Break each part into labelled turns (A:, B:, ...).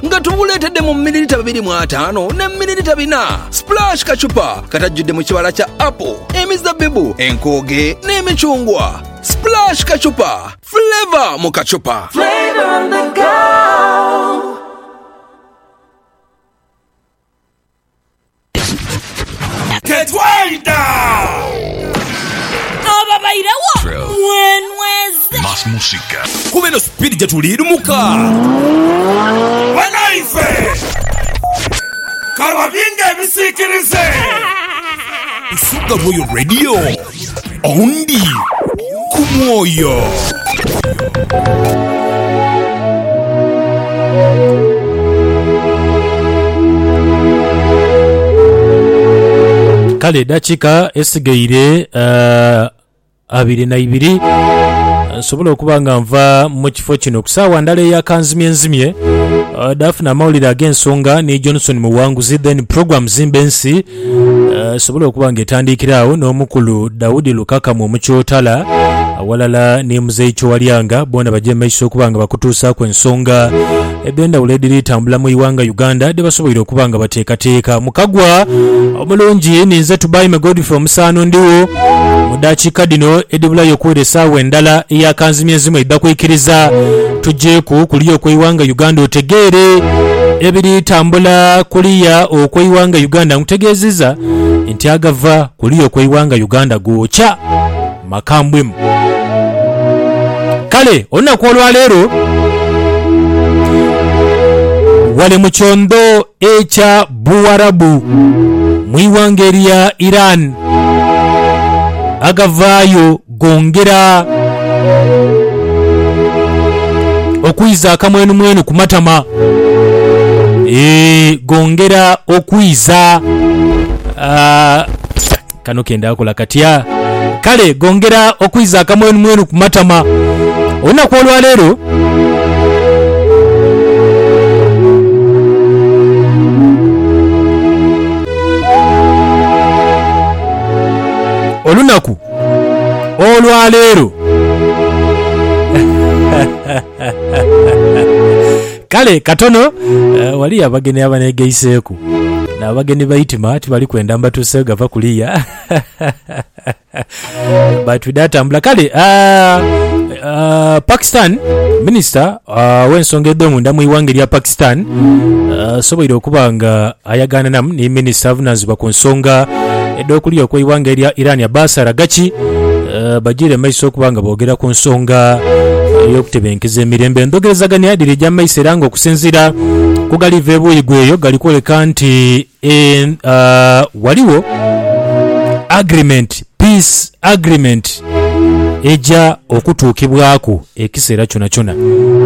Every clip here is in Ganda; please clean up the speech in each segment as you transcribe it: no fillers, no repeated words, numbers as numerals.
A: nga tubuleetedde mu mililita 2.5 ne mililita 4. Splash kachupa katajjudde mu kibala kya apple, emizabbibu, enkooge n'emicungwa. Splash kachupa, flavor mu kachupa.
B: Flavor on the go.
C: Ketwaida
D: Ababairawo Mwenweze
C: Más música Kubeno speed jatulirumuka Wanaife Karwa vinga ebisikirize Isuga Royal Radio Ondi Kumwoyo
E: Kale dakika esigaire 22 nsobola okuba nga nva mu kifo kino kusaawa ndala eyakanzimye dafuna amawulire ag'ensonga ne Johnson Muwanguzi then program zimbensi sobola okuba nga etandikiraawo n'omukulu Daudi Lukaka mu Mukyotala awalala ne Muzeyi Kyowalyanga bona bajje maiso okuba nga bakutuusaako ensonga ebyendawulo ediri tambula mu iwanga Uganda de basoboire okuba nga bateekateeka mukagwa omulungi ninze tubayime Godfrey Omusaano ndiwo mu dakiika dino edibulayo okuwera essaawa endala eyakanzimye ezimu edda kwikiriza tujjeeku kuliya okw'iwanga Uganda otegeere ebiri tambula kuliya okw'iwanga Uganda nkutegeezezza nti agava kuliya okw'iwanga Uganda gwokya makambwemu kale olunaku olwaleero wali mu kyondo ekya Buwarabu mu iwanga erya Iran agavaayo gongera okwiza akamwenumwenu ku matama gongera okwiza kano kenda akola katya kale gongera okwiza akamwenumwenu ku matama olunaku olwaleero olunaku olwaleero kale katono wali abageni abanegeiseeku n'abageni bayitima tibali kwenda mbatuuse gava kuliya batwidatambula kale Pakistan minister w'ensonga ed'omunda mu iwanga erya Pakistan soboire okuba nga ayagana namu ne minister avunaanyizibwa ku nsonga ed'okuliya okw'iwanga erya Iran Abbas Araghchi bajire maiso okuba nga boogera ku nsonga y'okutebenkeza emirembe endogerezaganya diri ejja maiso era nga okusinziira ku galiva ebuyigweyo gali kwoleka nti waliwo agreement peace agreement ejja okutuukibwako ekiseera kyona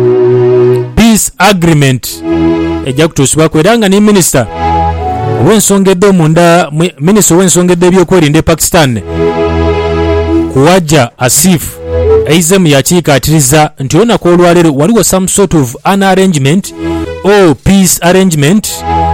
E: peace agreement ejja kutuusibwako era nga ne minister w'ensonga ed'omunda minister w'ensonga ed'ebyokwerinda e Pakistan Kuwaja Asif aizemu yakiikaatiriza nti olunaku olwaleero waliwo some sort of an arrangement or peace arrangement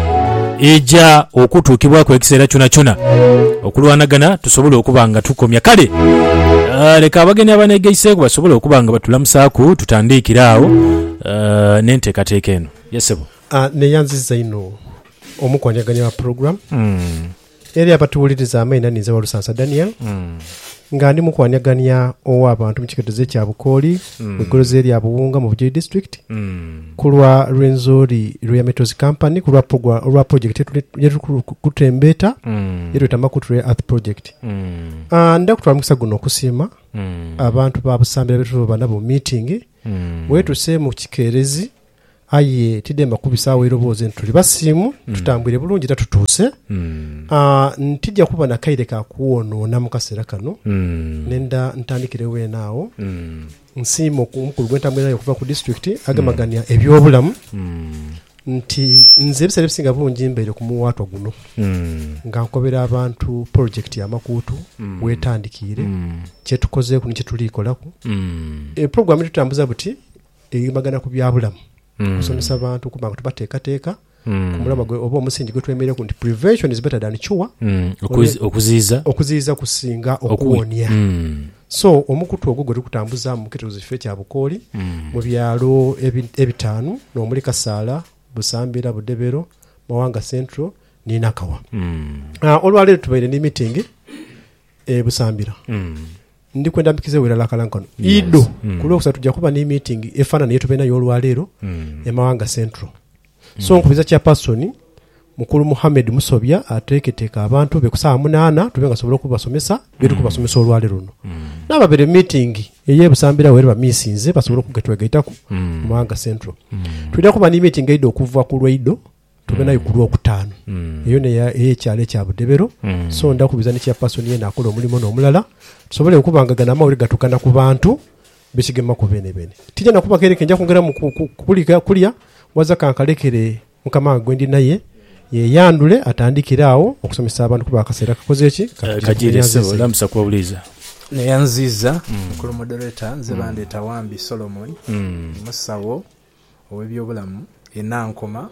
E: ejja okutuukibwako ekiseera kyona okulwanagana tusobole okuba nga tukomya kale leka abageni abanegeiseeko basobole okuba nga batulamusaaku tutandiikiraawo n'enteekateeka eno yesebo
F: neyanziza ino omukwanyaganya wa program eri abatuwuliriza amaina ninze Walusansa Daniel nga ndi mukwanyaganya ow'abantu mu kiketezo kya Bukooli mu ggolozi erya Buwunga mu Bugiri district kulwa Rwenzori Royal Metals Company kulwa project yetukutembeeta yetweta Makutu Earth Project ndakutwala mukisa guno okusiima abantu babusambira betu bana bu meeting wetuse mu kikeerezi aye tidemba kubisaawo erobooze ntuli basimu tutambwire bulungi tatutuuse ntijja kuba na kaire ka kuwonoona mu kaseera kano nenda ntandikire weenaawo nsiimo omukulu gw'entambula nayo okuva ku district agamaganya ebyobulamu nti nze ebiseera ebisinga bulungi mbeere ku muwaatwa guno nga nkobera abantu project y'amakuutu weetandikiire kyetukozeeku nikyetuliikolaku program tutambuza buti eyimagana ku byabulamu kusomesa abantu kuba nga tubateekateeka ku mulama oba omusingi gwe twemerera nti prevention is better than cure okuziiza kusinga okuwonya so omukutu ogwo gwe tukutambuza mu kitegezo kiffe kya Bukooli mu byalo ebitaano n'omuli Kasaala Busambira, Budebero, Mawanga Central, Ninakawa. Olwaleero tubaire ni meeting Busambira. Ndikwenda mpikize wera kalankono. Ido kulwokusatu tujja kuba ni meeting efaanana yetu bena y'olwaleero Mawanga Central. So nkubiza chairperson Mukulu Muhammad Musobya ateeketeka abantu bekusaa 8 tubenga sobola kubasomesa betu kubasomesa olwaleero runo. Nababere meeting eye Busambira wereba misinze basobola kugetwagaitaku Mawanga Central. Tulida kuba ni meeting ido okuva ku Lwaido tubena yikulu okutano. Eyo ne ya ekyale kya Budebero. So ndakubiza ne chairperson ye nakola omulimo n'omulala tusobole okubangagana amawulire gatukana ku bantu bishigema ku bene. Tija nakuba kereke nja kongera mu kulya waza kankalekere mukama gwendi naye ye yandule atandikirawo okusomesa abantu kuba akaseera kakoze eki
E: kajire sebo lamsa kwa uliza
G: ne yanziza mukulu moderator nze bande Tawambi Solomon musawo owebyobulamu enankoma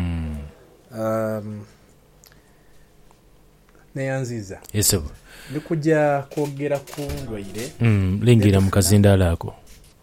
G: ne yanziza
E: yesebo
G: nikujja kwogera ku ndwaire
E: lingira mu kazindaala ako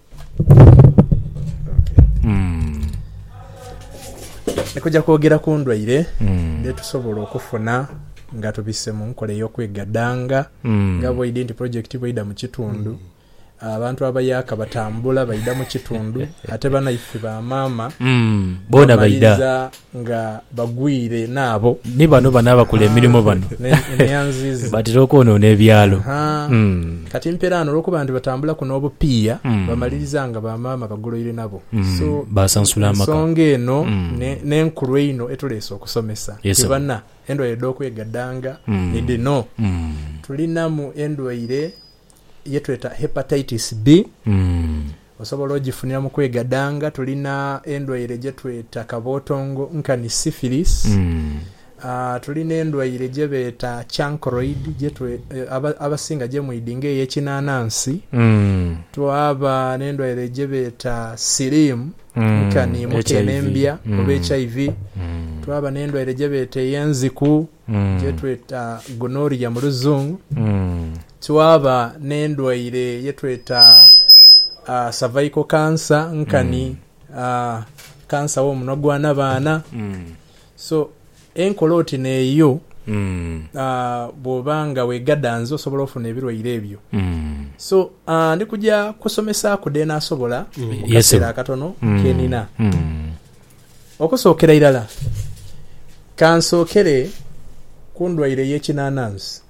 G: nikujja kwogera ku ndwaire tusobola okufuna nga tubisse mu nkola y'okwegaddanga nga bw'oyidde nti project bw'oyida mu kitundu abantu abayaka batambula bayida mu kitundu ate banaife ba maama
E: bona bayida
G: nga bagwire nabo
E: ni bano banaba kule emirimu bano
G: neyanziza
E: batira okwonoona ebyalo
G: kati mperano olwokuba nti batambula kuno obupiya bamaliriza nga ba maama bagoloire nabo so
E: basansula amaka
G: ensonga eno n'enkulu eno etuleese okusomesa tebana endwaire okwegaddanga nidino tulinamu endwaire yetweta hepatitis B osobola ogifunira mu kwegaddanga. Tulina endwaire gyetweta kabotongo nkani syphilis tulina endwaire gyebeeta chancroid abasinga gyemwidinga ey'ekinanansi twaba n'endwaire gyebeeta sirim nkani mukenembya oba HIV twaba n'endwaire gyebeeta ey'enziku gyetweta gonorrhea mu luzungu twaba n'endwaire yetweta cervical cancer nkani cancer w'omunwa gw'abaana so enkoloti neeyo bw'obanga wegaddanza osobola ofuna ebirwaire ebyo so ndikujja kusomesa kude naasobola kaseera akatono kenina okusookera irala kansookere ku ndwaire y'ekinanansi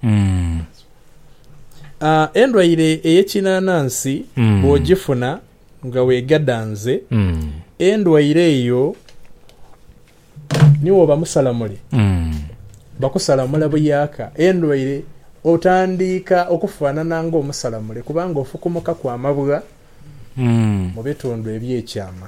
G: endwaire ey'ekinanansi bw'ogifuna nga wegaddanze endwaire eyo niwo bamusalamule bakusalamula buyaka endwaire otandika okufaanana ng'omusalamule kubanga ofukumuka kw'amabwa mu bitundu ebyekyama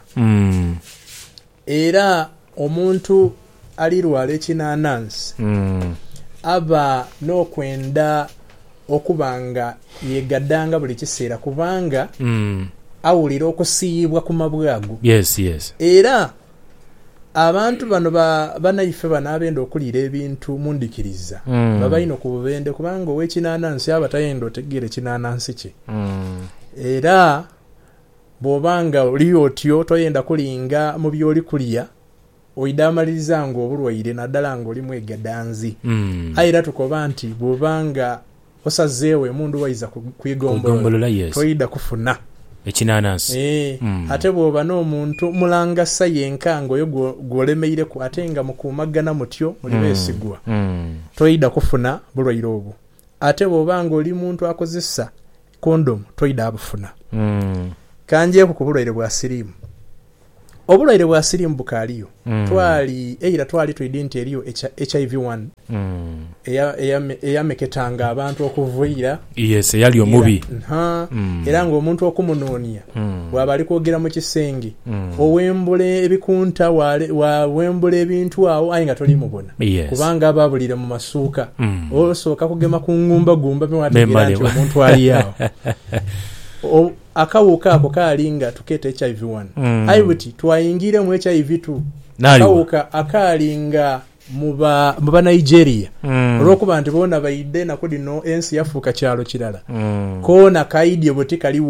G: era omuntu alirwala ekinanansi aba n'okwenda okubanga yegaddanga buli kiseera kubanga awulira okusiibwa ku mabwa ago era abantu bano banaife banaabenda okuliira ebintu mundikiriza babalina ku bubende kubanga ow'ekinanansi aba tayenda otegeera ekinanansi kye era bw'obanga oli otyo toyenda kulinga mu by'oli kulya oyida amaliriza ng'obulwaire naddala ng'oli mwegaddanzi era tukoba nti bw'obanga osazeewo emundu waiza kwegombolola toyida kufuna
E: ekinanansi
G: ate bw'oba n'omuntu mulangasa yenkanga oyo gw'olemeireku ate nga mukuumagana mutyo muli beesigwa toyida kufuna bulwaire obwo ate bw'oba nga oli muntu akozesa kondomu toyida abufuna kanjeeku ku bulwaire bwa siriimu obulwaire bwa siriimu bukaaliyo twali tuyidde nti eriyo HIV-1 eyameketanga abantu okuvuira
E: eyali omubi
G: era ng'omuntu okumunoonya bw'aba ali kwogera mu kisenge owembula ebikunta wawembula ebintu awo aye nga toli mubona kubanga aba abulire mu masuuka osooka kugema ku ngumbagumba mewategeera nti omuntu ali awo akawuka ako kalinga tukeeta HIV-1 aibuti twayingire mu HIV-2 akawuka akalinga mu Nigeria olw'okuba nti boona bayidde nako dino ensi yafuuka kyalo kirala koona kaidye buti kaliwo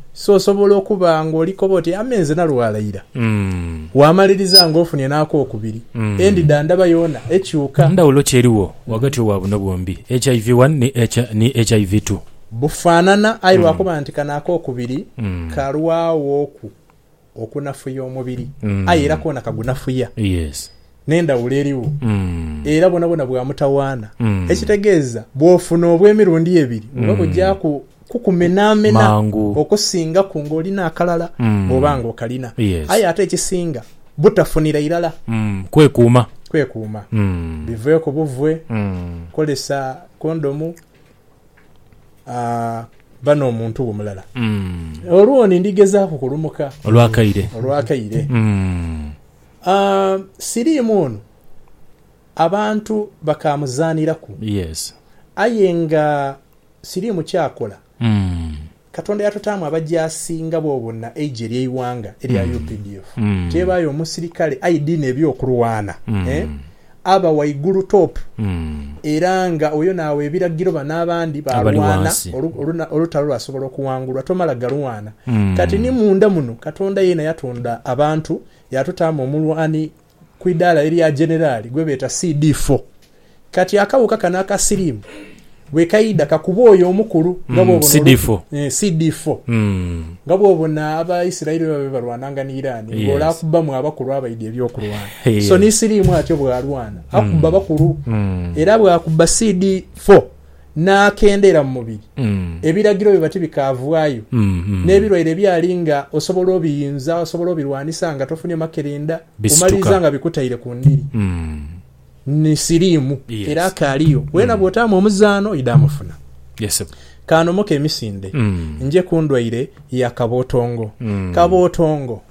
G: so osobola okuba ng'oliko boti amenze nalwalayira wamaliriza ng'ofunye n'ako okubiri endida ndaba yoona ekyuka
E: ndawulo kyeriwo wakati wa buno bombi HIV1 ni HIV2
G: bufaanana ayi lwakuba nti kanaako okubiri kalwawo okunafuya omubiri ayi era koona kagunafuya
E: yes
G: n'endawulo eriwo era bwona bwamutawaana ekitegeeza bw'ofuna obw'emirundi ebiri oba bujja kukumenaamena okusinga ku ng'olina akalala oba ng'okalina aye ate ekisinga butafunira irala
E: kwekuuma
G: bive ku buvwe kolesa kondomu bano omuntu omulala olwoni ndigezaako kulumuka olwakaire siriimu ono abantu bakamuzaaniraku
E: yes
G: aye nga siriimu kyakola katonda yatutaamu abajja asinga bwobonna age ery'eiwanga erya UPDF tebaayo omusirikale ID n'ebyokulwana aba waigulu top era nga oyo naawe ebiragiro banabandi balwana olutalo lwasobola okuwangulwa tomala galwana kati ni munda muno katonda yena yatonda abantu yatutaamu omulwani kwidala erya generali gwe beeta CD4 kati akawuka kanaka sirimu wekaida kakuba oyo omukulu CD4 nga bwobona Abaisirairi babe balwananga ne Iran ngola akubamu abakulu abaidi ebyokulwana so ni sirimu atyo bwalwana akuba bakulu era bwakuba CD4 nakendera mu mubiri ebiragiro bibati bikavaayo n'ebirwaire byalinga osobola obiyinza osobola obirwanisa nga tofunye makerenda umaliza nga bikutaire ku ndiri ni sirimu era akaliyo wena bwotaamu omuzaano idamufuna
E: yes
G: kano moke emisinde nje kundwaire ya kabotongo kabotongo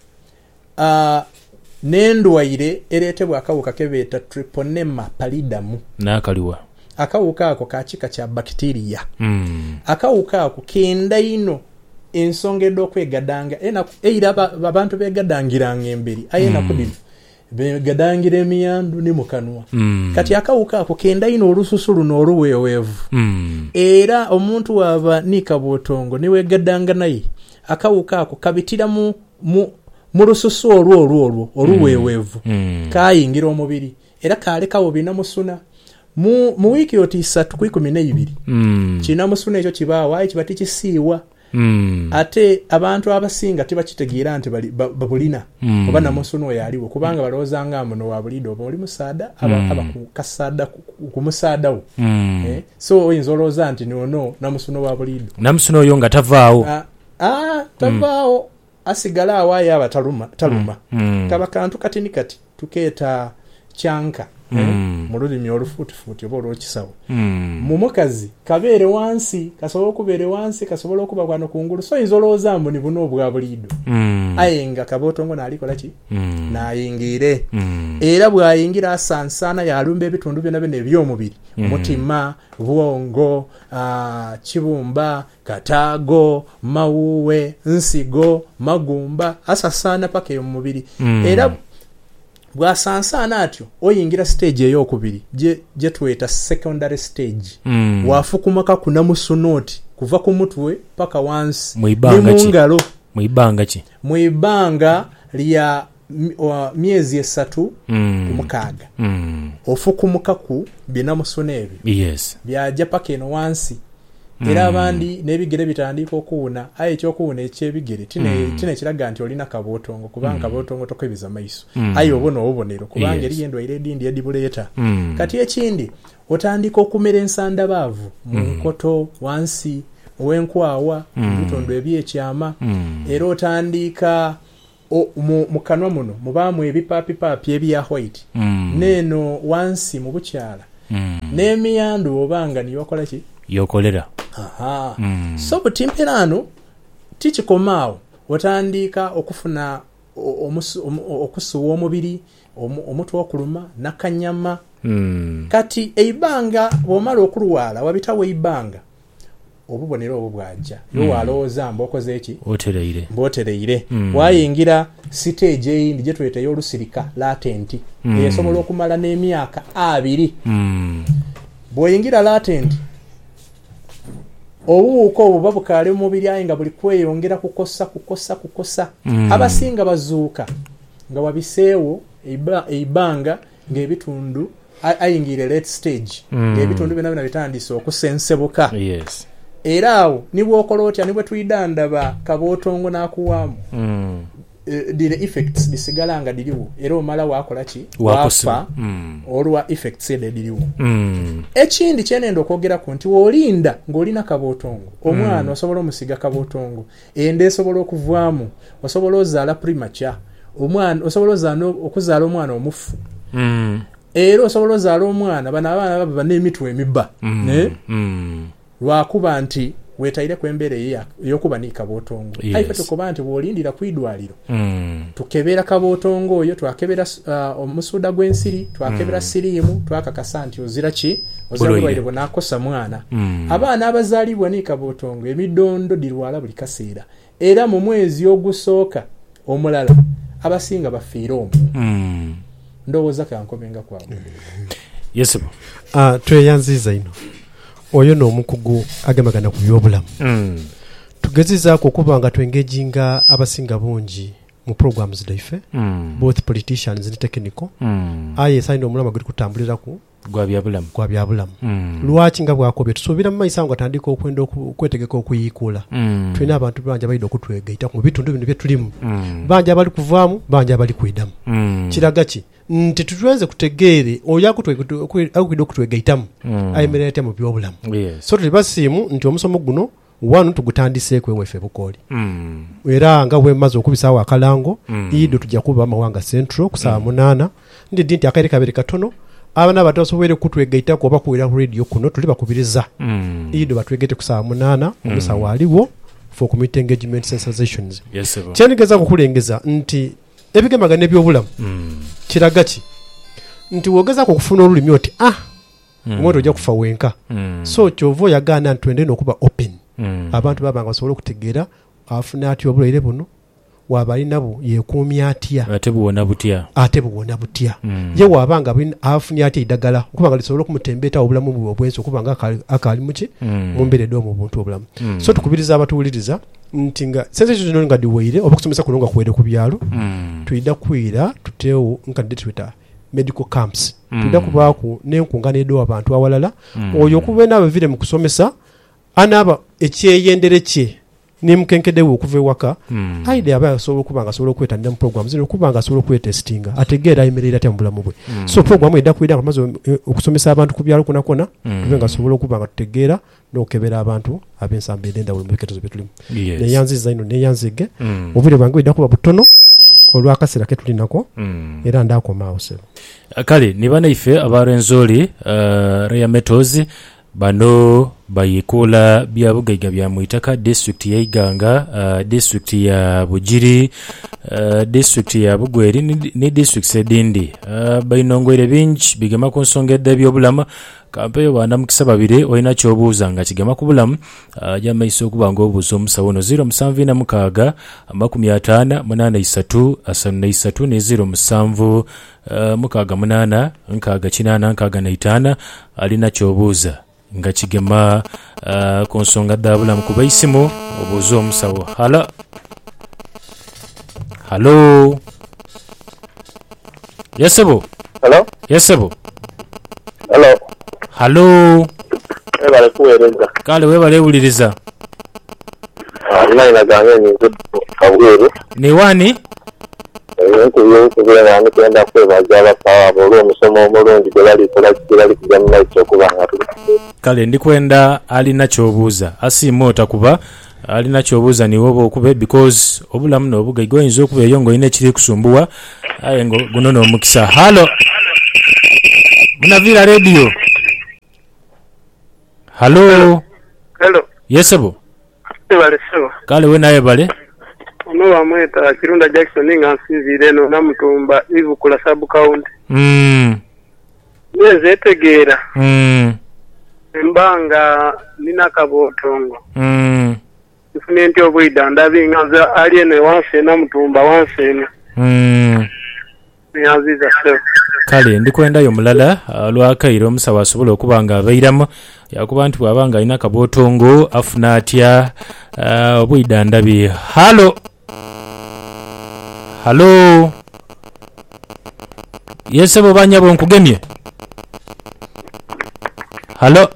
G: nendwaire eretebwa akawuka kebeeta Treponema pallidum
E: nakaliwa
G: akawuka ako kachika kya bacteria akawuka ako kenda ino ensongedo okwegadanga era abantu begadangiranga emberi ayena kudini begadangire emiyandu ne mukanwa kati akawuka ako kenda ino olususulu n'oluweeweevu era omuntu waba ni kabotongo niwe gadanga naye akawuka ako kabitira mu lususu olwo oluweeweevu kayingira omubiri era kalekawo binamusuna mu wiki oti 3 kina musuna ekyo kibaawa ekibati kisiiwa ate abantu abasinga tebakitegeera nti babulina oba namusuna oyo aliwo kubanga balowooza nga muno wa bulido oba oli musaada aba kukasaada ku musaadawo so oyinza olowooza nti nono namusuna wa bulido
E: namusuna oyo nga tavaawo
G: tavaawo asigala awaayo abataluma kaba kantu katini kati tukeeta kyanka mu lulimi olufuutifuuti oba olw'ekisawo mu mukazi kabeere wansi kasobola okubeere wansi kasobola okuba kwano kungulu so oyinza olowooza mbu ni buno obwa buliido aye nga kabotongo n'alikola ki n'ayingire era bw'ayingira asansaana yalumba ebitundu byonna byonna eby'omubiri mutima bwongo kibumba kataago mawuwe nsigo magumba asasaana paka eyo mu mubiri era bwasansaana atyo oyingira stage ey'okubiri gye tuweta secondary stage wafukumaka kunamusunoti kuva ku mutwe paka wansi mungalo mu ibanga lya myezi 3 kumukaaga ofukumuka ku binamusuna ebyo
E: yes
G: byajja paka eno wansi era abandi n'ebigere bitandika okuwuna aye ekyokuwuna ekyebigere tine kiraga nti olina kabotongo kubanga kabotongo tokwebiza maiso aye obona obubonero kubanga eri endwaire edindi edibuleeta kati ekindi otandika okumera ensanda baavu mu nkoto wansi ow'enkwawa ebitundu ebyekyama era otandika mu kanwa muno mubaamu ebipaapipapi ebya white neeno wansi mu bukyala n'emiyandu obanga niyokola ki
E: yokolera
G: so butimperano tikikomaawo otandika okufuna okusuwa omubiri omutwe okuluma nakanyama kati eibanga bwomala okulwala wabitawo eibanga obubonero obwo bwajja yo walowooza mbokoze eki mbotereire wayingira stage eyindi gye tuyita y'olusirika latent esobola okumala n'emyaka 2 bw'oyingira latent obuuko obuba bukaali mu mubiri aye nga buli kweyongera kukosa abasinga bazuuka nga wabiseewo eibanga ng'ebitundu ayingire late stage ng'ebitundu byonna bitandise okusensebuka era awo nibwokola otya nibwe tuyidandaba kabootongo n'akuwaamu dile effects disigala nga diliwo era omala wakola ki wafa olwa effects ede diliwo ekindi kyenendo okwogera ku nti wolinda ng'olina kabootongo omwana osobola omusiga kabootongo ende esobola okuvaamu osobola ozaala premature omwana osobola okuzaala omwana omufu era osobola ozaala omwana bano abaana baba n'emitwe emibba lwakuba nti wetaire kwembeera eyokuba ni kabootongo aife tukuba nti bw'olindira kwidwaliro tukebera kabootongo oyo twakebera omusuuda gw'ensiri twakebera siriimu twakakasa nti ozira ki ozira bulwaire bw'naakosa mwana abaana abazaalibwa ni kabootongo emidondo dirwala buli kaseera era mu mwezi ogusooka omulala abasinga bafiira omwo ndowooza kankomenga kwawe
E: yesibo
F: tweyanziza ino oyo n'omukugu agemagana ku byobulamu tugezezaako okuba nga twengejinga abasinga bungi mu programs daife both politicians ne technical aye esaina omulama guli kutambuliraku
E: gwa byabulamu
F: lwaki nga bwakobye tusuubira mu maiso ngo atandika okwenda okwetegeka okuyiikula tulina abantu bangi abalina okutwegaita mu bitundu bino byetulimu bangi abali kuvaamu bangi abali kwidamu kiraga ki nti tutwenze kutegeere oyo akukwidde okutwegaitamu ayemerera atya mu byobulamu so tuli basiimu nti omusomo guno wano tugutandiseeko eweffe Bukooli era nga bwemaze okubisaawo akalango ido tujja kuba Mawanga Central ku saa 8 ndiddi nti akaire kabiri katono abana bato basobole kutwegaitako oba kuwera ku radio kuno tuli bakubiriza ido batwegete ku saa 8 omusa waliwo for community engagement sensibilizations kyenigeza kukulengeza nti ebigemagana ebyobulamu kiraga ki nti wogezaako okufuna olulimi oti omwoto ojja kufa wenka so kyova oyagaana nti twende n'okuba open abantu babanga basobole okutegeera afuna atya obulwaire buno wabalinabo yekuumya atya
E: ate buwona butya ye wabanga afunye atya eddagala okuba nga lisobola okumutembeeta obulamu bwe obwensi okuba nga akaali muki mumbeeredde mu buntu obulamu so tukubiriza abatuwuliriza nti nga sense zino nga diweire oba kusomesa kuno nga kuwere ku byalo tuyida kwira tuteewo nga twita medical camps tuyida kubaako n'enkunga n'eddwa abantu awalala oyo okuba n'abavire mu kusomesa anaaba ekyeyendere kye nimukenkedewo okuva ewaka aide aba asobola okuba nga asobola okwetandira mu programu zino okuba nga asobola okwetestinga ategeera ayemerera atya mu bulamu bwe so programu edda kwida nga maze okusomesa abantu ku byalo kwonakona tube nga asobola okuba nga tutegeera n'okebera abantu ab'ensambo ed'endawulo mu biketezo bye tulimu neyanziza ino neyanzige obubire bwange edda kuba butono olw'akaseera ke tulinako era ndaakomaawo sebo kale ne banaife abalwenzoli Raya Metals bano bayikula bya bugaiga bya muitaka district ya Iganga district ya Bugiri district ya Bugweri ni district sedindi bayinongwere bingi bigema ku nsonga edda by'obulamu kampeyo bana mukisa babire oyina kyobuuza nga kigema ku bulamu ajja maiso okubanga obuuza omusawo no 0756 50 83 53 ne 07 6 8 9 alina kyobuuza nga kigema ku nsonga dabulamu kuba isimu obuuza omusawo halo yesebo halo
H: ebale kuweereza
E: kale webale wuliriza
H: naina gange ni kabweru
E: ni wani
H: kubera nani kwenda kwebaza abasawo olw'omusomo omulungi gye bali kola kibali kujja mu maiso okubanga
E: kale ndikwenda alina kyobuuza asiima otakuba alina kyobuuza niwe oba okube because obulamu n'obugaiga oyinza okuba eyo ng'olina ekiri kusumbuwa aye guno n'omukisa halo munavira radio halo yesebo kale we naye bale
H: ono wamweta Kirunda Jackson nga nsinzire no namutumba ibukula sub county neze tegeera embanga nina kabootongo ifune nti obwida ndabinga aliene wanse namutumba wanse nyanziza sebo.
E: Kale ndikwendayo mulala lwakaire omusawo asobola okuba nga abeeramu yakuba nti bw'aba nga alina kabootongo afuna atya obwida ndabi. Halo yesebo banyabo nkugemye. Halo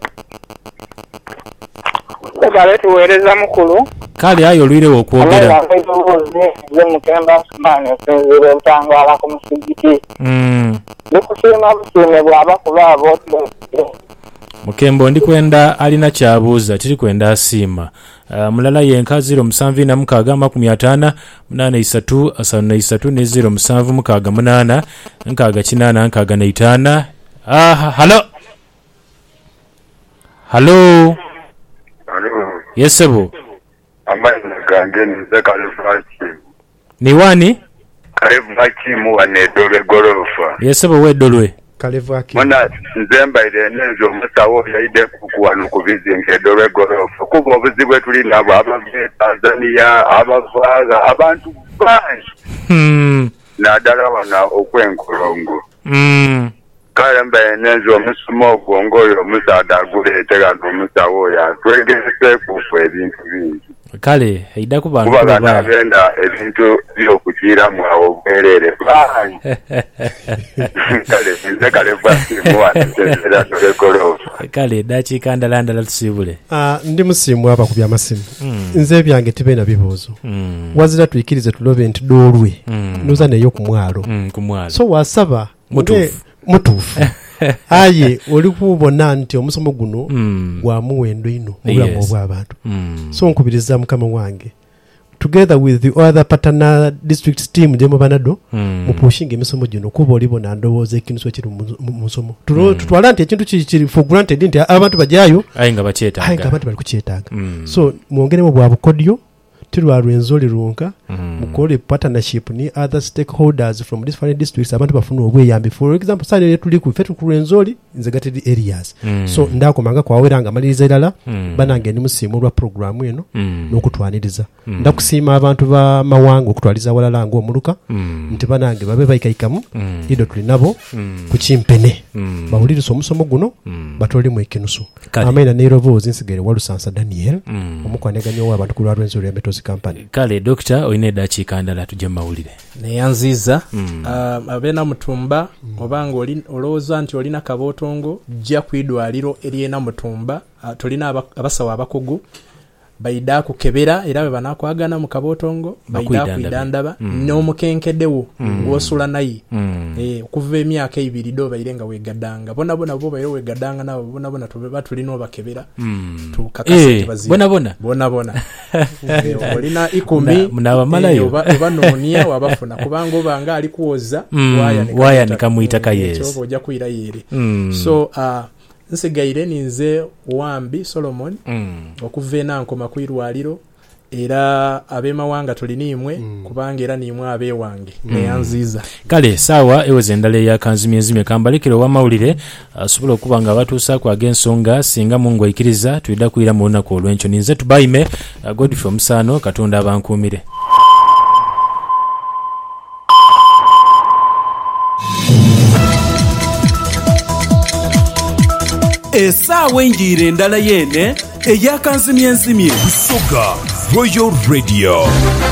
I: kale tuweereza mukulu.
E: Kale ayo olwirewo okwogera.
I: Nze Mukemba Nsumani osinziire obutangala ku musigiti. Ndikusiima busiime bw'aba kuba abo.
E: Mukembo ndikwenda alina kyabuuza tiri kwenda asiima. Mulala yenka 07568373 Halo yesebo
J: amazina gange nize Kalifaki.
E: Ni wani?
J: Kalifaki muwane dole gorofa.
E: Yesebo wedolwe.
F: Kalifaki.
J: Mwana nzemba ile nezo musawo yaide kukuwanu kubizinge dole gorofa. Kuba obuzibwe tuli nabo abave Tanzania abavaga abantu bangi. Nadala wana okwenkolongo. Kale mbaye nezo musumo gwongoyo musada guletera n'omusawo ya twegese kufu ebintu bingi.
E: Kale haida kubantu
J: kuba nabenda ebintu byokukira mu obwerere bani. Kale basi mwana tezera tokolo.
E: Kale dachi kandalanda tusibule.
F: Ndi musimu hapa kubya masimu. Nze byange tibena bibuzo. Wazira tuyikirize tulobe nti dolwe. Nuza neyo kumwalo.
E: Kumwalo.
F: So wasaba mutufu. Aye oli kubona nti omusomo guno gwa muwendo ino obulamu obw'abantu. So nkubiriza mukama wange together with the other partner district team demo banado mupushinga emisomo gino kuba olibona ndowooza ekintu so kiri mu musomo tutwala nti ekintu kiri for granted nti abantu bajayo
E: ayinga abantu
F: bali kukyetaaga. So mwongeremo bwa bukodyo tilwa rwenzoli runka mukole partnership ni other stakeholders from different districts abantu bafuna obweyambi. For example sale yetuli ku fetu ku rwenzoli nzegated areas. So ndako manga kwa weranga maliriza ilala banange ni musimu lwa program eno n'okutwaniriza. Ndakusiima abantu ba mawango okutwaliza walala ngo omuluka nti banange babe bayikaikamu ido tuli nabo ku kimpene bawuliriza omusomo guno batoli mu ekinusu. Amaina ne rovozi nsigere Walusansa Daniel omukwaneganyo w'abantu ku rwenzoli ya Metozi Company.
E: Kale doctor oyine dachi kandala tujja mawulire.
G: Neyanziza abena mutumba obanga olowooza nti olina kabootongo jja kwidwaliro eriena mutumba tulina abasawo abakugu baida kukebera era banakwagana mu kabootongo baida kuidandaba n'omukenkedewo ng'osula naye okuva emyaka 2 do bayirenga wegadanga bona bo bayiro wegadanga nabo bona batulina obakebera tukakase bona olina 10
E: munabamalayo
G: banoonia wabafuna kubanga obanga ali kuwoza
E: waya nikamuyita kayezi
G: so ojja kuira yere. So nsigaire ninze Wambi Solomon okuveena nkoma kwirwaliro era abemawanga tulinimwe kubanga era nimwe abewange neyanziza.
E: Kale sawa eweze endala ya kanzimyezimye kambalikiro wa mawulire asobola okuba nga batuusa ku agensonga singa mungu ayikiriza tuyida kuira mu lunaku olw'enkyo ninze tubayime Godfrey Omusano Katonda abankuumire.
B: Essaawa engiire endala yene eyakanzimyenzimye
C: Busoga Royal Radio.